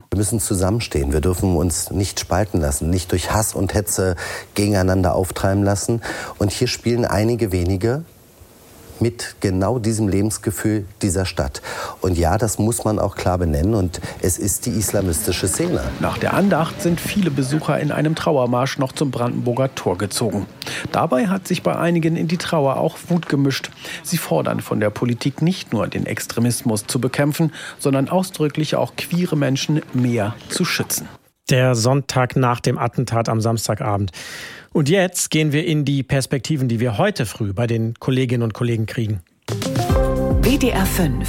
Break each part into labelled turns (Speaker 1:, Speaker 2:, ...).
Speaker 1: Wir müssen zusammenstehen. Wir dürfen uns nicht spalten lassen, nicht durch Hass und Hetze gegeneinander auftreiben lassen. Und hier spielen einige wenige mit genau diesem Lebensgefühl dieser Stadt. Und ja, das muss man auch klar benennen. Und es ist die islamistische Szene.
Speaker 2: Nach der Andacht sind viele Besucher in einem Trauermarsch noch zum Brandenburger Tor gezogen. Dabei hat sich bei einigen in die Trauer auch Wut gemischt. Sie fordern von der Politik nicht nur, den Extremismus zu bekämpfen, sondern ausdrücklich auch queere Menschen mehr zu schützen.
Speaker 3: Der Sonntag nach dem Attentat am Samstagabend. Und jetzt gehen wir in die Perspektiven, die wir heute früh bei den Kolleginnen und Kollegen kriegen.
Speaker 4: WDR 5.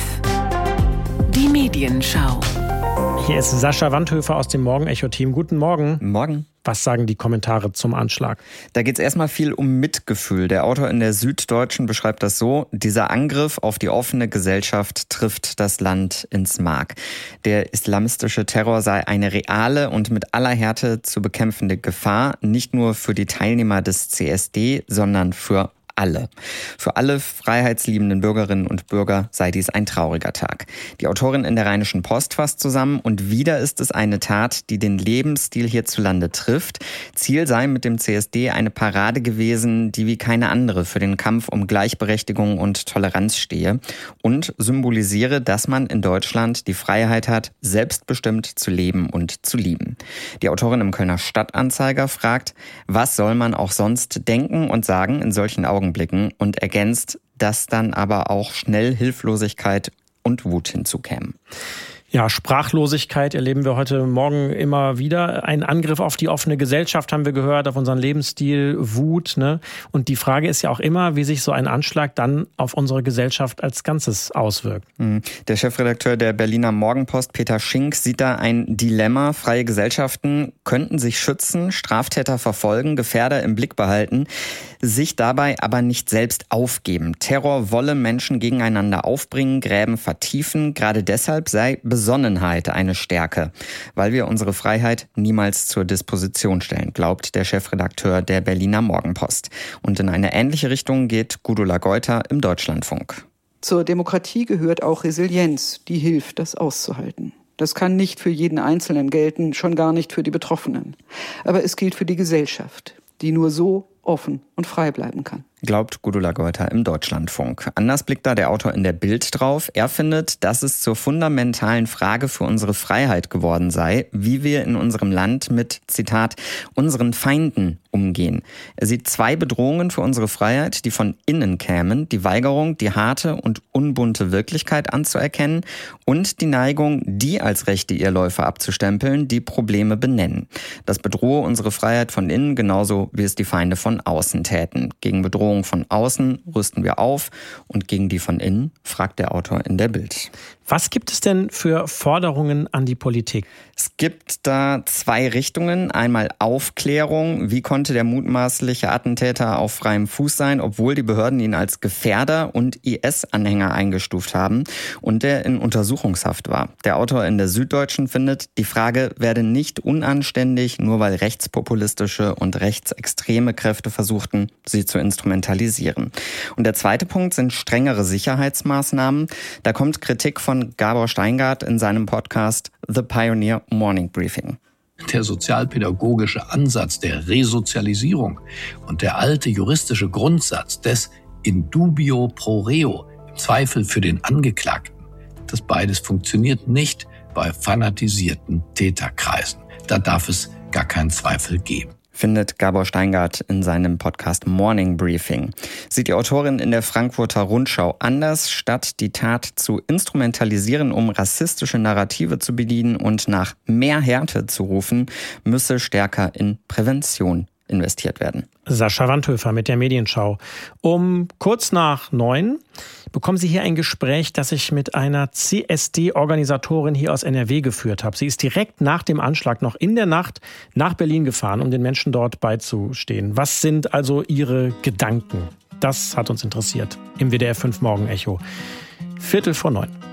Speaker 4: Die Medienschau.
Speaker 3: Hier ist Sascha Wandhöfer aus dem Morgen-Echo-Team. Guten Morgen.
Speaker 5: Morgen.
Speaker 3: Was sagen die Kommentare zum Anschlag?
Speaker 5: Da geht es erstmal viel um Mitgefühl. Der Autor in der Süddeutschen beschreibt das so: Dieser Angriff auf die offene Gesellschaft trifft das Land ins Mark. Der islamistische Terror sei eine reale und mit aller Härte zu bekämpfende Gefahr, nicht nur für die Teilnehmer des CSD, sondern für alle. Für alle freiheitsliebenden Bürgerinnen und Bürger sei dies ein trauriger Tag. Die Autorin in der Rheinischen Post fasst zusammen: Und wieder ist es eine Tat, die den Lebensstil hierzulande trifft. Ziel sei mit dem CSD eine Parade gewesen, die wie keine andere für den Kampf um Gleichberechtigung und Toleranz stehe und symbolisiere, dass man in Deutschland die Freiheit hat, selbstbestimmt zu leben und zu lieben. Die Autorin im Kölner Stadtanzeiger fragt, was soll man auch sonst denken und sagen in solchen Augenblicken, und ergänzt, dass dann aber auch schnell Hilflosigkeit und Wut hinzukämen.
Speaker 3: Ja, Sprachlosigkeit erleben wir heute Morgen immer wieder. Ein Angriff auf die offene Gesellschaft haben wir gehört, auf unseren Lebensstil, Wut, ne? Und die Frage ist ja auch immer, wie sich so ein Anschlag dann auf unsere Gesellschaft als Ganzes auswirkt.
Speaker 5: Der Chefredakteur der Berliner Morgenpost, Peter Schink, sieht da ein Dilemma. Freie Gesellschaften könnten sich schützen, Straftäter verfolgen, Gefährder im Blick behalten, sich dabei aber nicht selbst aufgeben. Terror wolle Menschen gegeneinander aufbringen, Gräben vertiefen. Gerade deshalb sei Besonnenheit eine Stärke, weil wir unsere Freiheit niemals zur Disposition stellen, glaubt der Chefredakteur der Berliner Morgenpost. Und in eine ähnliche Richtung geht Gudula Geuter im Deutschlandfunk.
Speaker 6: Zur Demokratie gehört auch Resilienz, die hilft, das auszuhalten. Das kann nicht für jeden Einzelnen gelten, schon gar nicht für die Betroffenen. Aber es gilt für die Gesellschaft, die nur so offen und frei bleiben kann.
Speaker 5: Glaubt Gudula Geuter im Deutschlandfunk. Anders blickt da der Autor in der Bild drauf. Er findet, dass es zur fundamentalen Frage für unsere Freiheit geworden sei, wie wir in unserem Land mit, Zitat, unseren Feinden umgehen. Er sieht zwei Bedrohungen für unsere Freiheit, die von innen kämen: die Weigerung, die harte und unbunte Wirklichkeit anzuerkennen, und die Neigung, die als rechte Irrläufe abzustempeln, die Probleme benennen. Das bedrohe unsere Freiheit von innen genauso, wie es die Feinde von außen täten. Gegen Bedrohung von außen rüsten wir auf, und gegen die von innen, fragt der Autor in der Bild.
Speaker 3: Was gibt es denn für Forderungen an die Politik?
Speaker 5: Es gibt da zwei Richtungen. Einmal Aufklärung. Wie konnte der mutmaßliche Attentäter auf freiem Fuß sein, obwohl die Behörden ihn als Gefährder und IS-Anhänger eingestuft haben und er in Untersuchungshaft war? Der Autor in der Süddeutschen findet, die Frage werde nicht unanständig, nur weil rechtspopulistische und rechtsextreme Kräfte versuchten, sie zu instrumentalisieren. Und der zweite Punkt sind strengere Sicherheitsmaßnahmen. Da kommt Kritik von Gabor Steingart in seinem Podcast The Pioneer Morning Briefing.
Speaker 7: Der sozialpädagogische Ansatz der Resozialisierung und der alte juristische Grundsatz des in dubio pro reo, im Zweifel für den Angeklagten, das beides funktioniert nicht bei fanatisierten Täterkreisen. Da darf es gar keinen Zweifel geben.
Speaker 5: Findet Gabor Steingart in seinem Podcast Morning Briefing. Sieht die Autorin in der Frankfurter Rundschau anders. Statt die Tat zu instrumentalisieren, um rassistische Narrative zu bedienen und nach mehr Härte zu rufen, müsse stärker in Prävention investiert werden.
Speaker 3: Sascha Wandhöfer mit der Medienschau. Um kurz nach 9 bekommen Sie hier ein Gespräch, das ich mit einer CSD-Organisatorin hier aus NRW geführt habe. Sie ist direkt nach dem Anschlag noch in der Nacht nach Berlin gefahren, um den Menschen dort beizustehen. Was sind also Ihre Gedanken? Das hat uns interessiert im WDR 5 Morgen-Echo. 8:45.